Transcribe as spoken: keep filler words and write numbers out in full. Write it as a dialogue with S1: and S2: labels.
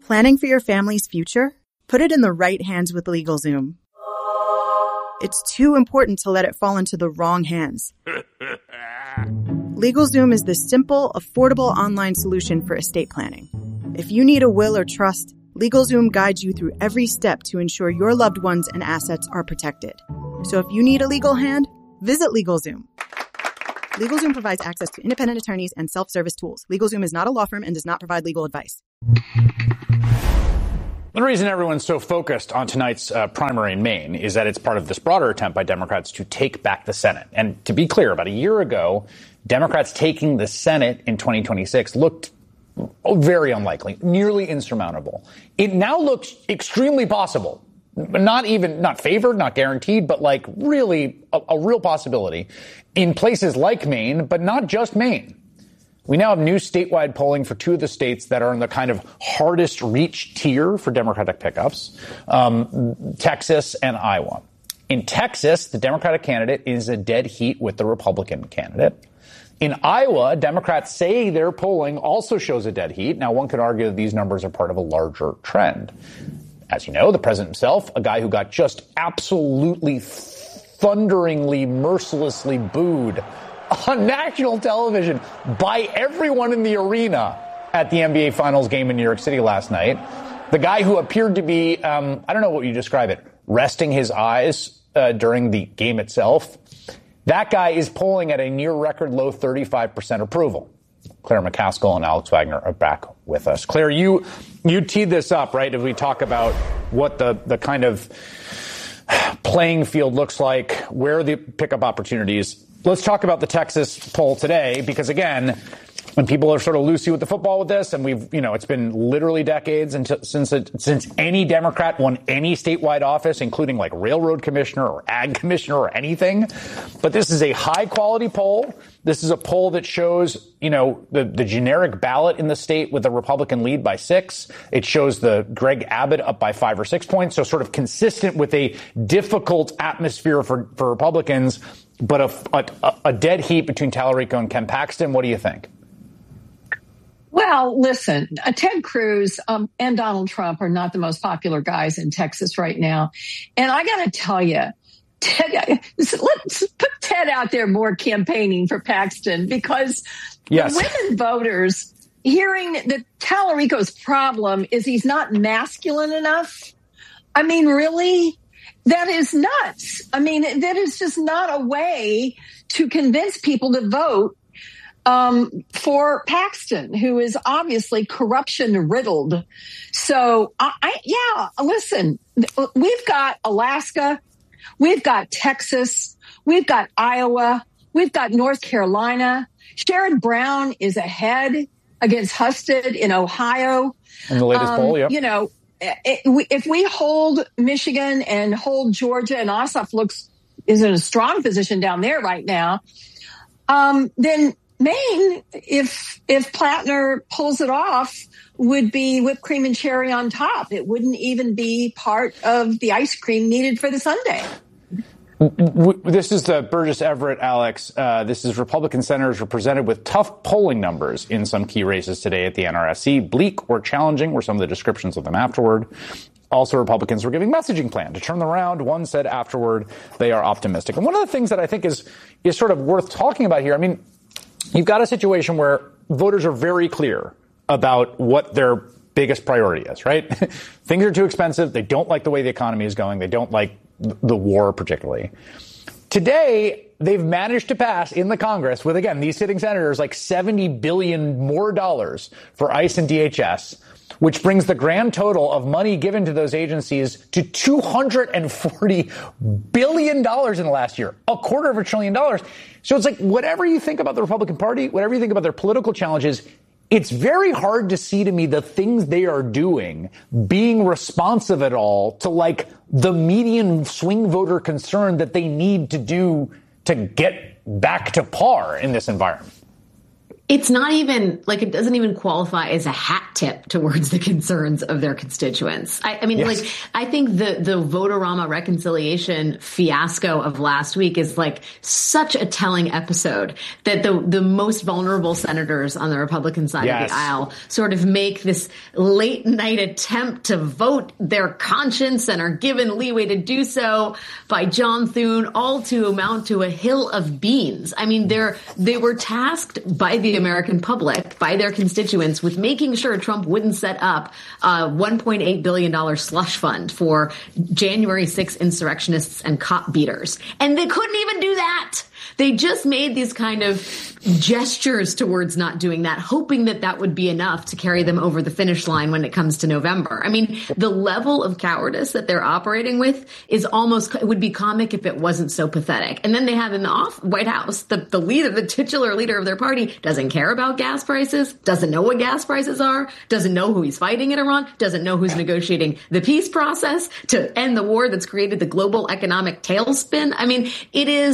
S1: Planning for your family's future? Put it in the right hands with LegalZoom. It's too important to let it fall into the wrong hands. LegalZoom is the simple, affordable online solution for estate planning. If you need a will or trust, LegalZoom guides you through every step to ensure your loved ones and assets are protected. So if you need a legal hand, visit LegalZoom. LegalZoom provides access to independent attorneys and self-service tools. LegalZoom is not a law firm and does not provide legal advice.
S2: The reason everyone's so focused on tonight's uh, primary in Maine is that it's part of this broader attempt by Democrats to take back the Senate. And to be clear, about a year ago, Democrats taking the Senate in twenty twenty-six looked very unlikely, nearly insurmountable. It now looks extremely possible. Not even, not favored, not guaranteed, but like really a, a real possibility in places like Maine, but not just Maine. We now have new statewide polling for two of the states that are in the kind of hardest reach tier for Democratic pickups, um, Texas and Iowa. In Texas, the Democratic candidate is a dead heat with the Republican candidate. In Iowa, Democrats say their polling also shows a dead heat. Now, one could argue that these numbers are part of a larger trend. As you know, the president himself, a guy who got just absolutely thunderingly, mercilessly booed on national television by everyone in the arena at the N B A Finals game in New York City last night. The guy who appeared to be, um, I don't know what you describe it, resting his eyes uh, during the game itself. That guy is polling at a near record low thirty-five percent approval. Claire McCaskill and Alex Wagner are back with us. Claire, you you teed this up, right, as we talk about what the, the kind of playing field looks like, where are the pickup opportunities. Let's talk about the Texas poll today, because, again, when people are sort of loosey with the football with this, and we've, you know, it's been literally decades until, since it, since any Democrat won any statewide office, including like railroad commissioner or ag commissioner or anything. But this is a high quality poll. This is a poll that shows, you know, the, the generic ballot in the state with a Republican lead by six. It shows the Greg Abbott up by five or six points. So sort of consistent with a difficult atmosphere for, for Republicans, but a, a, a dead heat between Tallarico and Ken Paxton. What do you think?
S3: Well, listen, uh, Ted Cruz um, and Donald Trump are not the most popular guys in Texas right now. And I got to tell you, Ted, let's put Ted out there more campaigning for Paxton, because yes. The women voters hearing that Tallarico's problem is he's not masculine enough. I mean, really? That is nuts. I mean, that is just not a way to convince people to vote Um, for Paxton, who is obviously corruption riddled. So, I, I, yeah, listen, we've got Alaska, we've got Texas, we've got Iowa, we've got North Carolina. Sherrod Brown is ahead against Husted in Ohio.
S2: In the latest um, poll, yeah.
S3: You know, it, if we hold Michigan and hold Georgia, and Ossoff looks is in a strong position down there right now, um, then Maine, if if Plattner pulls it off, would be whipped cream and cherry on top. It wouldn't even be part of the ice cream needed for the sundae.
S2: This is the Burgess Everett, Alex. Uh, this is Republican senators were presented with tough polling numbers in some key races today at the N R S C. Bleak or challenging were some of the descriptions of them afterward. Also, Republicans were giving messaging plan to turn them around. One said afterward they are optimistic. And one of the things that I think is is sort of worth talking about here, I mean, you've got a situation where voters are very clear about what their biggest priority is, right? Things are too expensive. They don't like the way the economy is going. They don't like the war particularly. Today, they've managed to pass in the Congress with, again, these sitting senators like seventy billion dollars more dollars for ICE and D H S, which brings the grand total of money given to those agencies to two hundred forty billion dollars in the last year, a quarter of a trillion dollars. So it's like, whatever you think about the Republican Party, whatever you think about their political challenges, it's very hard to see to me the things they are doing being responsive at all to like the median swing voter concern that they need to do to get back to par in this environment.
S4: It's not even like it doesn't even qualify as a hat tip towards the concerns of their constituents. I, I mean, yes. like I think the the Vote-A-Rama reconciliation fiasco of last week is like such a telling episode that the the most vulnerable senators on the Republican side yes. of the aisle sort of make this late night attempt to vote their conscience and are given leeway to do so by John Thune, all to amount to a hill of beans. I mean, they're they were tasked by the American public, by their constituents, with making sure Trump wouldn't set up a one point eight billion dollars slush fund for January sixth insurrectionists and cop beaters. And they couldn't even do that. They just made these kind of gestures towards not doing that, hoping that that would be enough to carry them over the finish line when it comes to November. I mean, the level of cowardice that they're operating with is almost, it would be comic if it wasn't so pathetic. And then they have in the off White House, the, the leader, the titular leader of their party doesn't care about gas prices, doesn't know what gas prices are, doesn't know who he's fighting in Iran, doesn't know who's negotiating the peace process to end the war that's created the global economic tailspin. I mean, it is